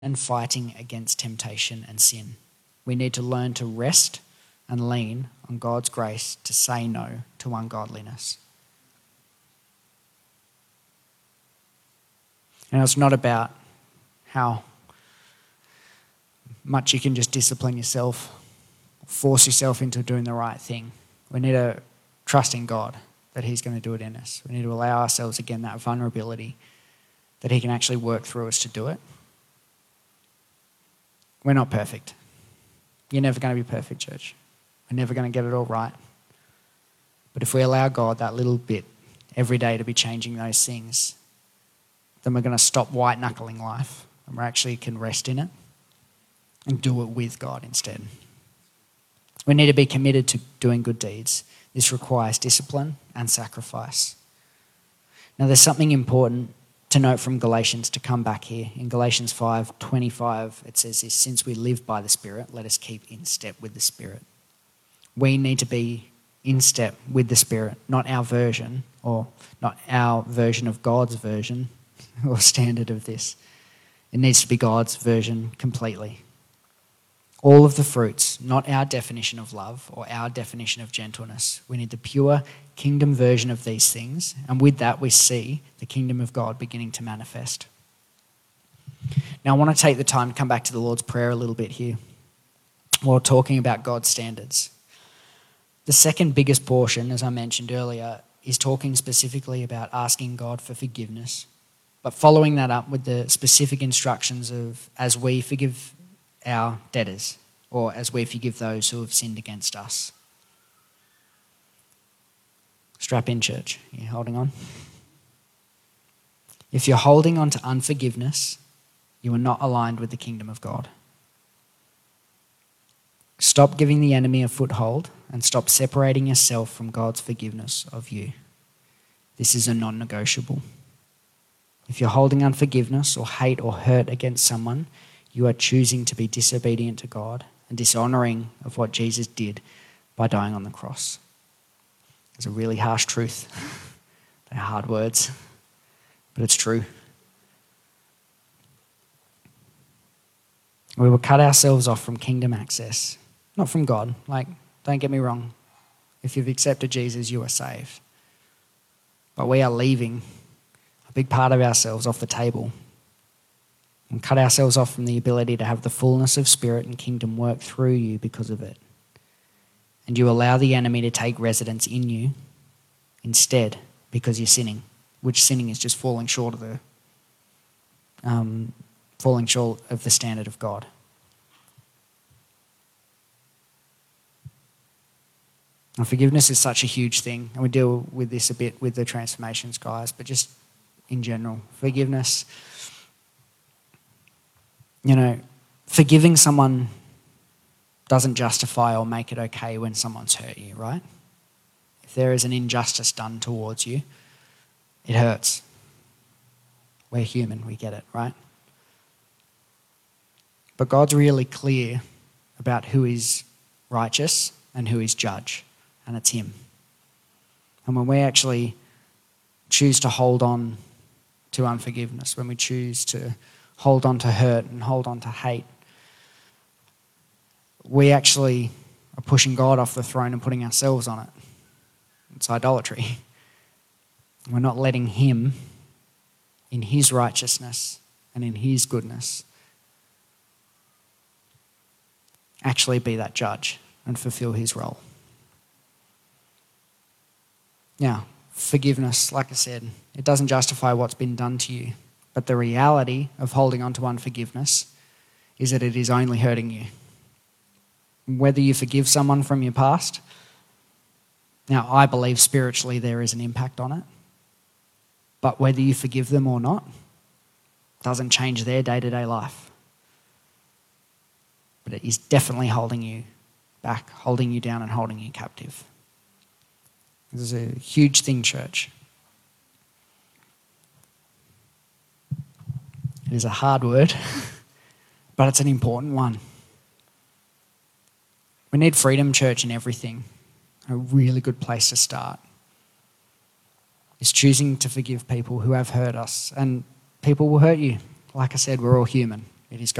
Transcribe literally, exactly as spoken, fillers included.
and fighting against temptation and sin. We need to learn to rest and lean on God's grace to say no to ungodliness. And it's not about how much you can just discipline yourself, force yourself into doing the right thing. We need to trust in God that he's going to do it in us. We need to allow ourselves, again, that vulnerability that he can actually work through us to do it. We're not perfect. You're never going to be perfect, church. We're never going to get it all right. But if we allow God that little bit every day to be changing those things, then we're going to stop white-knuckling life and we actually can rest in it and do it with God instead. We need to be committed to doing good deeds. This requires discipline and sacrifice. Now, there's something important to note from Galatians to come back here. In Galatians five twenty-five, it says this: since we live by the Spirit, let us keep in step with the Spirit. We need to be in step with the Spirit, not our version, or not our version of God's version or standard of this. It needs to be God's version completely. All of the fruits, not our definition of love or our definition of gentleness. We need the pure kingdom version of these things, and with that we see the kingdom of God beginning to manifest. Now I want to take the time to come back to the Lord's Prayer a little bit here while talking about God's standards. The second biggest portion, as I mentioned earlier, is talking specifically about asking God for forgiveness, but following that up with the specific instructions of as we forgive our debtors, or as we forgive those who have sinned against us. Strap in, church. You holding on? If you're holding on to unforgiveness, you are not aligned with the kingdom of God. Stop giving the enemy a foothold and stop separating yourself from God's forgiveness of you. This is a non-negotiable. If you're holding unforgiveness or hate or hurt against someone, you are choosing to be disobedient to God and dishonouring of what Jesus did by dying on the cross. It's a really harsh truth. They're hard words, but it's true. We will cut ourselves off from kingdom access, not from God. Like, don't get me wrong. If you've accepted Jesus, you are saved. But we are leaving a big part of ourselves off the table and cut ourselves off from the ability to have the fullness of Spirit and kingdom work through you because of it. And you allow the enemy to take residence in you instead because you're sinning, which sinning is just falling short of the um, falling short of the standard of God. And forgiveness is such a huge thing, and we deal with this a bit with the transformations guys, but just in general, forgiveness. You know, forgiving someone doesn't justify or make it okay when someone's hurt you, right? If there is an injustice done towards you, it hurts. We're human, we get it, right? But God's really clear about who is righteous and who is judge, and it's him. And when we actually choose to hold on to unforgiveness, when we choose to hold on to hurt and hold on to hate, we actually are pushing God off the throne and putting ourselves on it. It's idolatry. We're not letting him, in his righteousness and in his goodness, actually be that judge and fulfill his role. Now, forgiveness, like I said, it doesn't justify what's been done to you. But the reality of holding on to unforgiveness is that it is only hurting you. Whether you forgive someone from your past, now I believe spiritually there is an impact on it, but whether you forgive them or not doesn't change their day-to-day life. But it is definitely holding you back, holding you down and holding you captive. This is a huge thing, church. It is a hard word, but it's an important one. We need freedom, church, in everything. A really good place to start is choosing to forgive people who have hurt us. And people will hurt you. Like I said, we're all human. It is